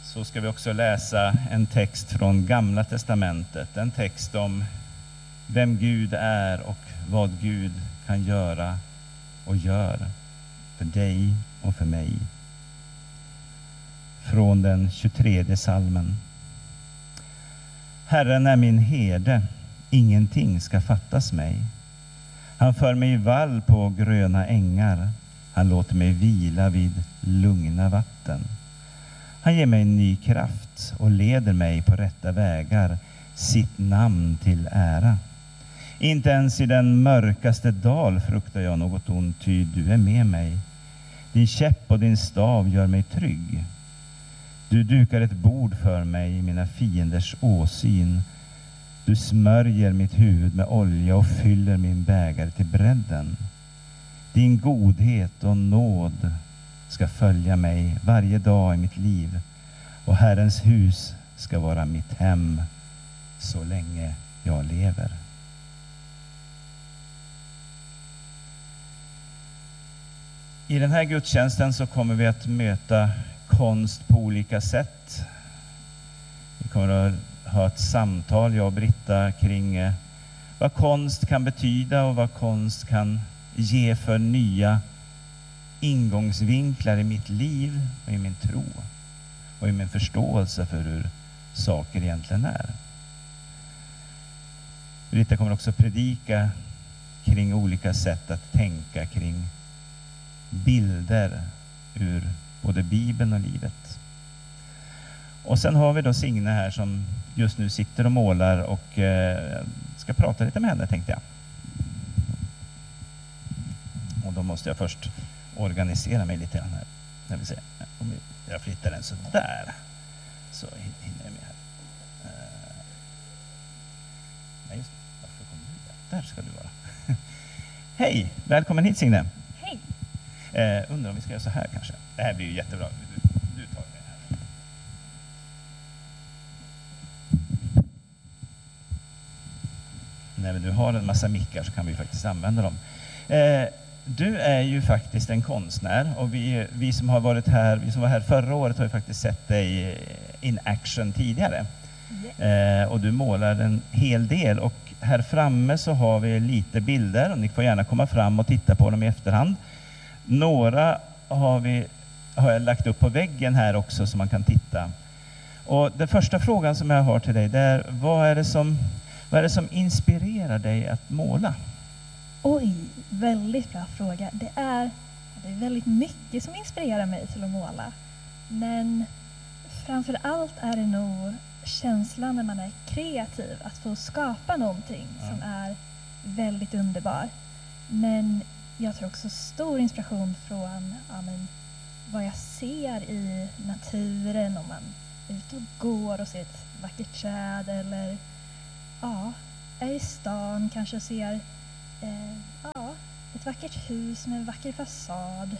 så ska vi också läsa en text från Gamla testamentet. En text om vem Gud är och vad Gud kan göra och gör för dig och för mig. Från den 23:e psalmen. Herren är min herde, ingenting ska fattas mig. Han för mig i vall på gröna ängar. Han låter mig vila vid lugna vatten. Han ger mig ny kraft och leder mig på rätta vägar, sitt namn till ära. Inte ens i den mörkaste dal fruktar jag något ont, ty du är med mig. Din käpp och din stav gör mig trygg. Du dukar ett bord för mig i mina fienders åsyn. Du smörjer mitt huvud med olja och fyller min bägare till bredden. Din godhet och nåd ska följa mig varje dag i mitt liv, och Herrens hus ska vara mitt hem så länge jag lever. I den här gudstjänsten så kommer vi att möta konst på olika sätt. Vi kommer att ha ett samtal, jag och Britta, kring vad konst kan betyda och vad konst kan ge för nya ingångsvinklar i mitt liv och i min tro och i min förståelse för hur saker egentligen är. Britta kommer också predika kring olika sätt att tänka kring bilder ur både Bibeln och livet. Och sen har vi då Signe här som just nu sitter och målar och ska prata lite med henne, tänkte jag. Och då måste jag först organisera mig lite grann här. Jag vill se. Om jag flyttar den så där, så hinner jag med här. Nej, just det. Varför kommer du där? Där ska du vara. Hej, välkommen hit Signe. Hej. Undrar om vi ska göra så här kanske. Det här blir ju jättebra. Du tar det här. När vi nu har en massa mickar så kan vi faktiskt använda dem. Du är ju faktiskt en konstnär, och vi som har varit här, vi som var här förra året har ju faktiskt sett dig in action tidigare. Och du målar en hel del, och här framme så har vi lite bilder och ni får gärna komma fram och titta på dem i efterhand. Några har jag lagt upp på väggen här också så man kan titta. Och den första frågan som jag har till dig, det är vad är det som inspirerar dig att måla? Oj, väldigt bra fråga. Det är väldigt mycket som inspirerar mig till att måla. Men framför allt är det nog känslan när man är kreativ, att få skapa någonting som är väldigt underbar. Men jag tror också stor inspiration från vad jag ser i naturen, om man är ute och går och ser ett vackert träd, eller är i stan kanske och ser ett vackert hus med en vacker fasad.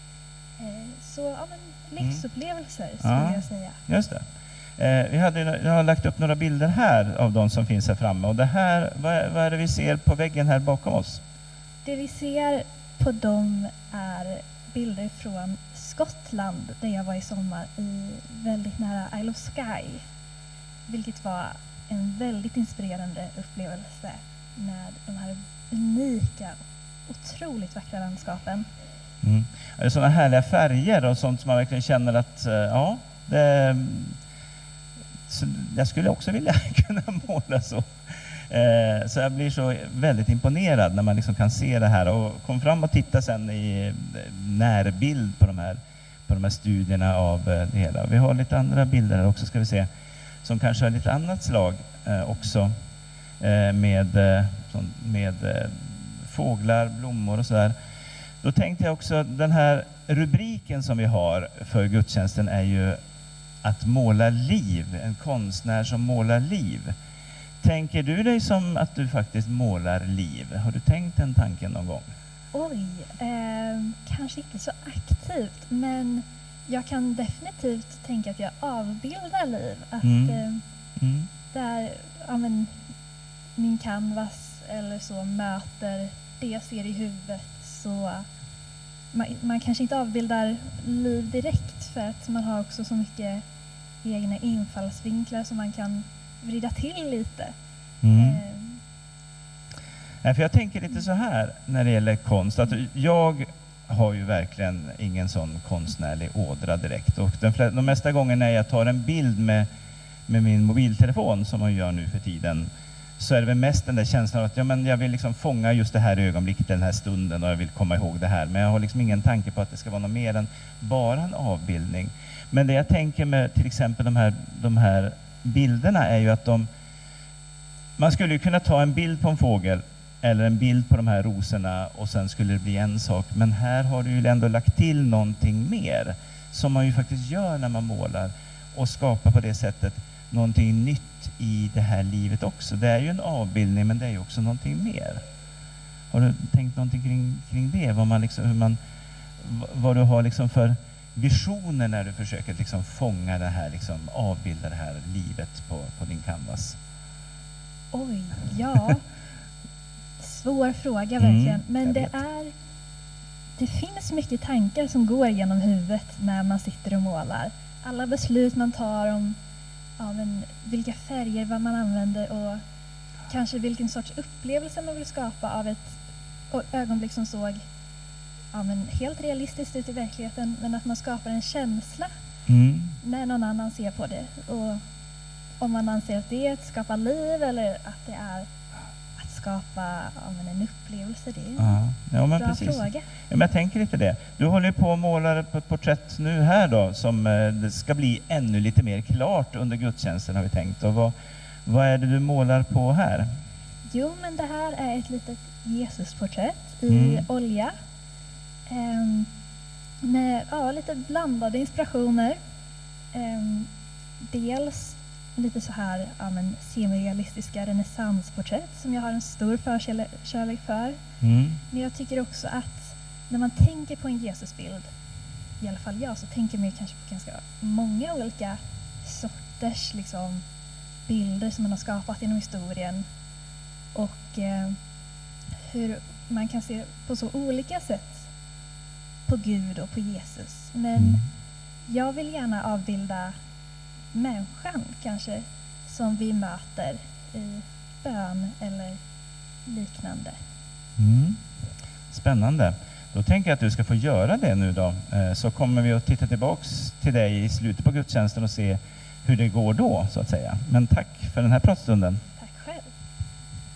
Livsupplevelser skulle jag säga. Just det. Jag har lagt upp några bilder här av de som finns här framme. Och det här, vad är det vi ser på väggen här bakom oss? Det vi ser på dem är bilder från Skottland, där jag var i sommar, väldigt nära Isle of Skye. Vilket var en väldigt inspirerande upplevelse med de här unika, otroligt vackra landskapen. Är det sådana härliga färger och sånt som man verkligen känner att jag skulle också vilja kunna måla så. Så jag blir så väldigt imponerad när man liksom kan se det här, och kom fram och titta sen i närbild på de här studierna av det hela. Vi har lite andra bilder här också, ska vi se, som kanske har lite annat slag också, med fåglar, blommor och sådär. Då tänkte jag också, den här rubriken som vi har för gudstjänsten är ju att måla liv, en konstnär som målar liv. Tänker du dig som att du faktiskt målar liv? Har du tänkt den tanken någon gång? Oj, kanske inte så aktivt, men jag kan definitivt tänka att jag avbildar liv. Att där min canvas eller så möter det jag ser i huvudet, så man kanske inte avbildar liv direkt, för att man har också så mycket egna infallsvinklar som man kan vrida till lite. För jag tänker lite så här när det gäller konst, att jag har ju verkligen ingen sån konstnärlig ådra direkt, och de mesta gånger när jag tar en bild med min mobiltelefon, som man gör nu för tiden, så är det väl mest den där känslan av att jag vill liksom fånga just det här ögonblicket, den här stunden, och jag vill komma ihåg det här, men jag har liksom ingen tanke på att det ska vara något mer än bara en avbildning. Men det jag tänker med till exempel de här bilderna är ju att man skulle ju kunna ta en bild på en fågel eller en bild på de här rosorna och sen skulle det bli en sak. Men här har du ju ändå lagt till någonting mer som man ju faktiskt gör när man målar och skapar på det sättet någonting nytt i det här livet också. Det är ju en avbildning, men det är ju också någonting mer. Har du tänkt någonting kring det? Vad du har liksom för visioner när du försöker liksom fånga det här, liksom avbilda det här livet på din canvas? Oj, ja. Svår fråga verkligen. Men det finns mycket tankar som går genom huvudet när man sitter och målar. Alla beslut man tar om vilka färger vad man använder och kanske vilken sorts upplevelse man vill skapa av ett ögonblick som såg helt realistiskt ut i verkligheten, men att man skapar en känsla när någon annan ser på det. Och om man anser att det är att skapa liv eller att det är att skapa en upplevelse, det är en bra fråga. Ja, men jag tänker lite det. Du håller ju på att måla på ett porträtt nu här då, som det ska bli ännu lite mer klart under gudstjänsten, har vi tänkt. Och vad är det du målar på här? Jo, men det här är ett litet Jesusporträtt i olja. Med lite blandade inspirationer. Dels lite så här semirealistiska renässansporträtt som jag har en stor förkärlek för. Men jag tycker också att när man tänker på en Jesusbild, i alla fall jag, så tänker man kanske på ganska många olika sorters bilder som man har skapat genom historien. Och hur man kan se på så olika sätt på Gud och på Jesus. Men jag vill gärna avbilda människan kanske som vi möter i bön eller liknande. Spännande. Då tänker jag att du ska få göra det nu då. Så kommer vi att titta tillbaks till dig i slutet på gudstjänsten och se hur det går då, så att säga. Men tack för den här pratstunden.